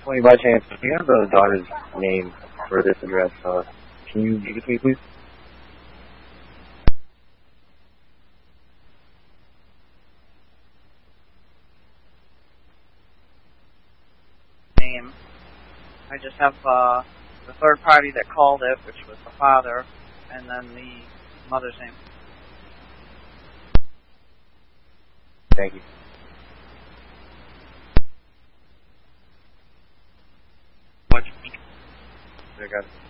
Wait, by chance, do you have the daughter's name for this address? Can you give it to me, please? Name. I just have the third party that called it, which was the father, and then the mother's name. Thank you. What you think? I got it.